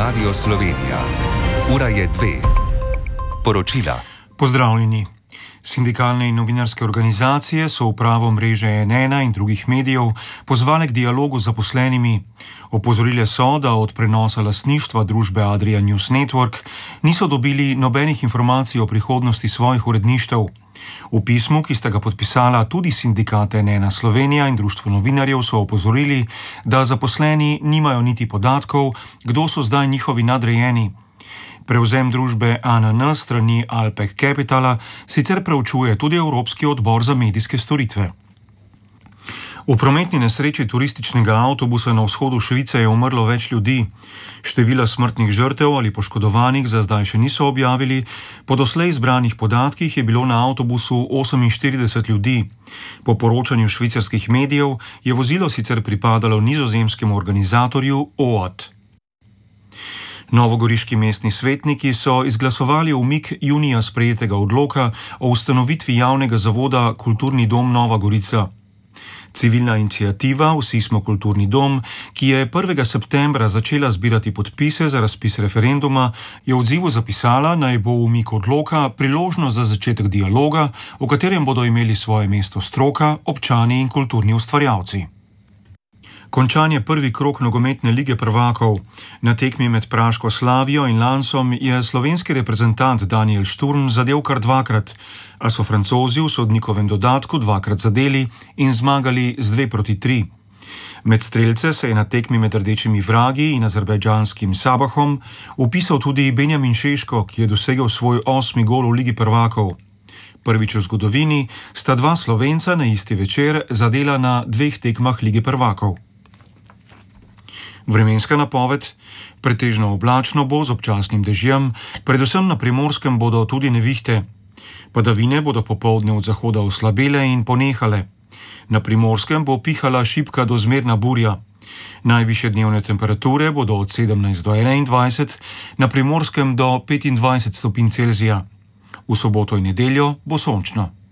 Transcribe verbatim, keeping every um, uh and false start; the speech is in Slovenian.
Radio Slovenija. Ura je dve. Poročila. Pozdravljeni. Sindikalne in novinarske organizacije so upravo mreže N ena in drugih medijev pozvale k dialogu z zaposlenimi. Opozorile so, da od prenosa lastništva družbe Adria News Network niso dobili nobenih informacij o prihodnosti svojih uredništev. V pismu, ki sta ga podpisala tudi sindikat N ena Slovenija in Društvo novinarjev, so opozorili, da zaposleni nimajo niti podatkov, kdo so zdaj njihovi nadrejeni. Prevzem družbe A N N strani Alpek Capitala sicer preučuje tudi Evropski odbor za medijske storitve. V prometni nesreči turističnega avtobusa na vzhodu Švice je umrlo več ljudi. Števila smrtnih žrtev ali poškodovanih za zdaj še niso objavili. Po doslej zbranih podatkih je bilo na avtobusu oseminštirideset ljudi. Po poročanju švicarskih medijev je vozilo sicer pripadalo nizozemskemu organizatorju O A T. Novogoriški mestni svetniki so izglasovali umik junija sprejetega odloka o ustanovitvi javnega zavoda Kulturni dom Nova Gorica. Civilna iniciativa Vsi smo kulturni dom, ki je prvega septembra začela zbirati podpise za razpis referenduma, je v odzivu zapisala, naj bo umik odloka priložnost za začetek dialoga, v katerem bodo imeli svoje mesto stroka, občani in kulturni ustvarjalci. Končan je prvi krog nogometne lige prvakov. Na tekmi med praško Slavijo in Lansom je slovenski reprezentant Daniel Šturm zadel kar dvakrat, a so Francozi v sodnikovem dodatku dvakrat zadeli in zmagali z dve proti tri. Med strelce se je na tekmi med rdečimi vragi in azerbajdžanskim Sabahom vpisal tudi Benjamin Šeško, ki je dosegel svoj osmi gol v ligi prvakov. Prvič v zgodovini sta dva Slovenca na isti večer zadela na dveh tekmah lige prvakov. Vremenska napoved: pretežno oblačno bo z občasnim dežjem, predvsem na Primorskem bodo tudi nevihte. Padavine bodo popoldne od zahoda oslabele in ponehale. Na Primorskem bo pihala šibka do zmerna burja. Najvišje dnevne temperature bodo od sedemnajst do enaindvajset, na Primorskem do petindvajset stopinj Celzija. V soboto in nedeljo bo sončno.